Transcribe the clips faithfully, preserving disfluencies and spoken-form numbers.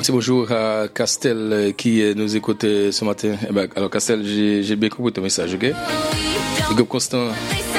petit bonjour à Castel qui nous écoute ce matin. Eh ben, alors Castel, j'ai, j'ai bien compris ton message, ok? Le groupe Constant.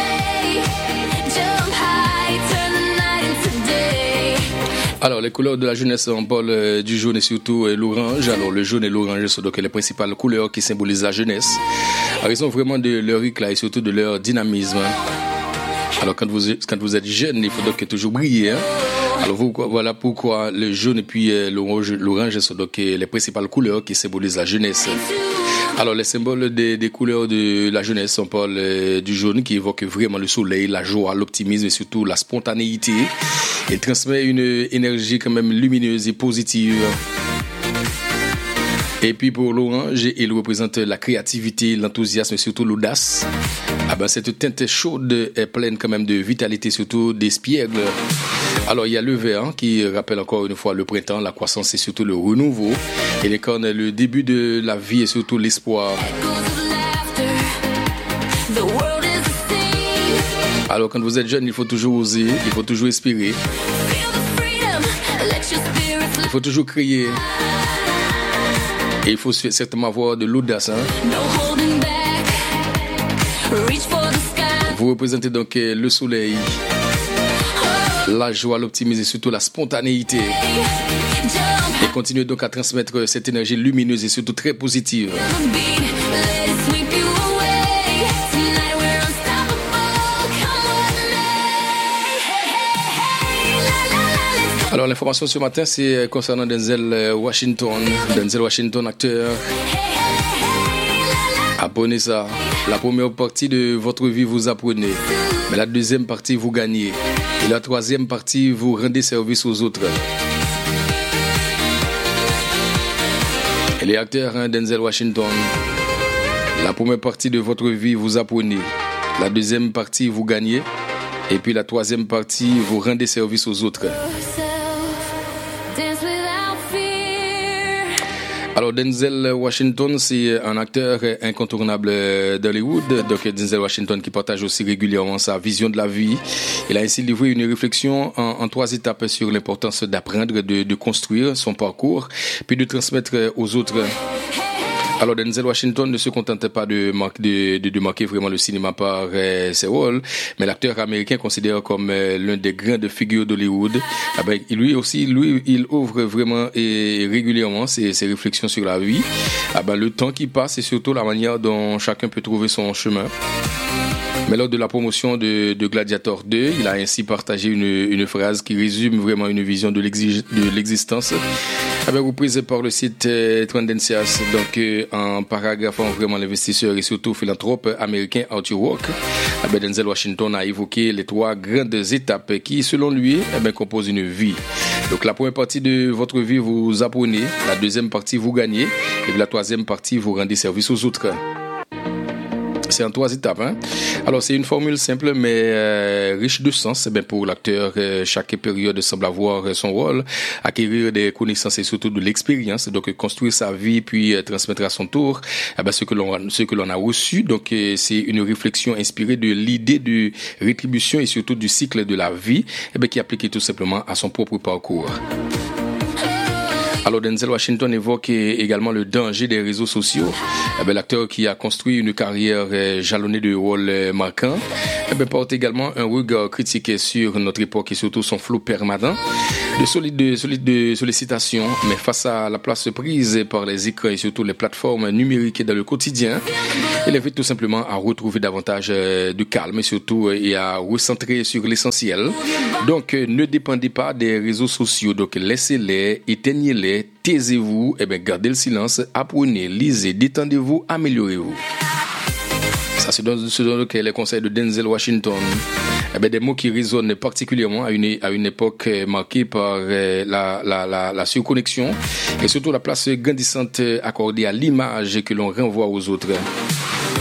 Alors, les couleurs de la jeunesse en parle euh, du jaune et surtout euh, l'orange. Alors, le jaune et l'orange sont donc les principales couleurs qui symbolisent la jeunesse, à raison vraiment de leur éclat et surtout de leur dynamisme. Alors, quand vous, quand vous êtes jeune, il faut donc toujours briller. Hein? Alors, vous, voilà pourquoi le jaune et puis euh, l'orange, l'orange sont donc euh, les principales couleurs qui symbolisent la jeunesse. Alors, les symboles des, des couleurs de la jeunesse, on parle euh, du jaune qui évoque vraiment le soleil, la joie, l'optimisme et surtout la spontanéité. Il transmet une énergie quand même lumineuse et positive. Et puis pour l'orange, il représente la créativité, l'enthousiasme et surtout l'audace. Ah ben, cette teinte chaude est pleine quand même de vitalité, surtout d'espiègle. Alors il y a le vert qui rappelle encore une fois le printemps, la croissance et surtout le renouveau. Il incarne le début de la vie et surtout l'espoir. Alors quand vous êtes jeune, il faut toujours oser, il faut toujours espérer. Il faut toujours crier. Et il faut certainement avoir de l'audace. Hein? Vous représentez donc le soleil, la joie, l'optimisme et surtout la spontanéité. Et continuez donc à transmettre cette énergie lumineuse et surtout très positive. Alors l'information ce matin c'est concernant Denzel Washington, Denzel Washington acteur. Apprenez ça. La première partie de votre vie vous apprenez, mais la deuxième partie vous gagnez, et la troisième partie vous rendez service aux autres. Et les acteurs hein, Denzel Washington. La première partie de votre vie vous apprenez, la deuxième partie vous gagnez, et puis la troisième partie vous rendez service aux autres. Alors Denzel Washington, c'est un acteur incontournable d'Hollywood. Donc Denzel Washington qui partage aussi régulièrement sa vision de la vie. Il a ainsi livré une réflexion en, en trois étapes sur l'importance d'apprendre, de, de construire son parcours, puis de transmettre aux autres. Alors Denzel Washington ne se contentait pas de, de, de, de marquer vraiment le cinéma par euh, ses rôles, mais l'acteur américain considéré comme euh, l'un des grandes figures d'Hollywood. Ah ben, lui aussi, lui, il ouvre vraiment et régulièrement ses, ses réflexions sur la vie. Ah ben, le temps qui passe et surtout la manière dont chacun peut trouver son chemin. Mais lors de la promotion de, de Gladiator deux, il a ainsi partagé une, une phrase qui résume vraiment une vision de, l'exi- de l'existence, avec reprise par le site euh, Tendencias, donc euh, en paragraphant vraiment l'investisseur et surtout philanthrope américain Arthur Rock. Eh bien, Denzel Washington a évoqué les trois grandes étapes qui, selon lui, eh bien, composent une vie. Donc la première partie de votre vie, vous apprenez, la deuxième partie, vous gagnez, et puis la troisième partie, vous rendez service aux autres. C'est en trois étapes. Hein? Alors, c'est une formule simple, mais euh, riche de sens. Eh bien, pour l'acteur, euh, chaque période semble avoir euh, son rôle. Acquérir des connaissances et surtout de l'expérience. Donc, construire sa vie, puis euh, transmettre à son tour eh bien, ce que l'on, ce que l'on a reçu. Donc, euh, c'est une réflexion inspirée de l'idée de rétribution et surtout du cycle de la vie, eh bien, qui est appliquée tout simplement à son propre parcours. Alors Denzel Washington évoque également le danger des réseaux sociaux. Eh bien, l'acteur qui a construit une carrière jalonnée de rôles marquants eh bien, porte également un regard critique sur notre époque et surtout son flot permanent de solides solide sollicitations. Mais face à la place prise par les écrans et surtout les plateformes numériques dans le quotidien, il invite tout simplement à retrouver davantage de calme et surtout et à recentrer sur l'essentiel. Donc ne dépendez pas des réseaux sociaux, donc laissez-les, éteignez-les, taisez-vous, et bien gardez le silence, apprenez, lisez, détendez-vous, améliorez-vous. Ça c'est donc, c'est donc les conseils de Denzel Washington. Eh bien, des mots qui résonnent particulièrement à une, à une époque marquée par la, la, la, la surconnexion et surtout la place grandissante accordée à l'image que l'on renvoie aux autres.